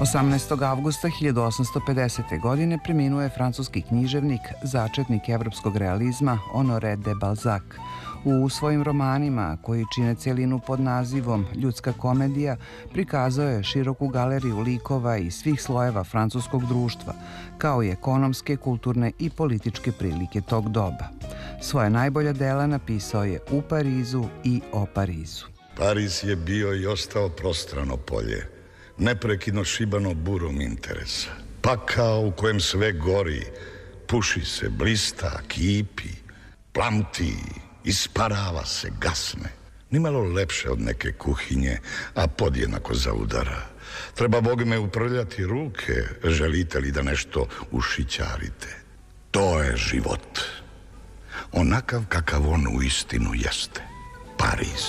18. avgusta 1850. godine preminuo je francuski književnik, začetnik evropskog realizma Honoré de Balzac. U svojim romanima, koji čine celinu pod nazivom Ljudska komedija, prikazao je široku galeriju likova i svih slojeva francuskog društva, kao i ekonomske, kulturne i političke prilike tog doba. Svoje najbolja dela napisao je u Parizu i o Parizu. Pariz je bio i ostao prostrano polje, neprekidno šibano burom interesa. Pakao u kojem sve gori, puši se, blista, kipi, plamti, isparava se, gasne. Nimalo lepše od neke kuhinje, a podjednako zaudara. Treba bogme uprljati ruke, želite li da nešto ušićarite. To je život. Onakav kakav on uistinu jeste. Pariz.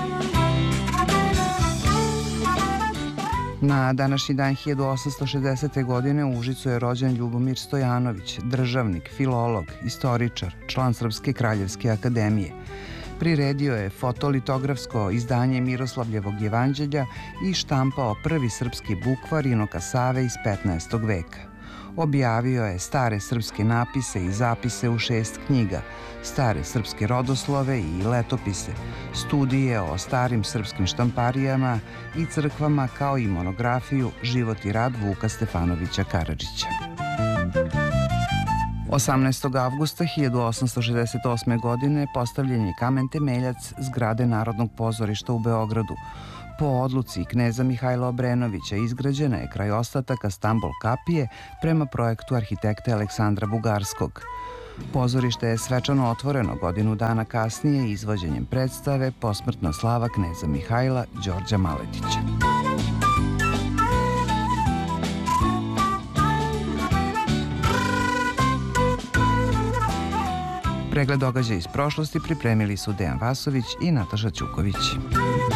Na današnji dan 1860. godine u Užicu je rođen Ljubomir Stojanović, državnik, filolog, istoričar, član Srpske kraljevske akademije. Priredio je fotolitografsko izdanje Miroslavljevog jevanđelja i štampao prvi srpski bukvar Inoka Save iz 15. veka. Objavio je stare srpske napise i zapise u 6 knjiga, stare srpske rodoslove i letopise, studije o starim srpskim štamparijama i crkvama, kao i monografiju Život i rad Vuka Stefanovića Karadžića. 18. avgusta 1868. godine postavljen je kamen temeljac zgrade Narodnog pozorišta u Beogradu. Po odluci kneza Mihajla Obrenovića izgrađena je kraj ostataka Stambol kapije prema projektu arhitekte Aleksandra Bugarskog. Pozorište je svečano otvoreno godinu dana kasnije izvođenjem predstave Posmrtna slava kneza Mihajla Đorđa Maletića. Pregled događaja iz prošlosti pripremili su Dejan Vasović i Nataša Ćuković.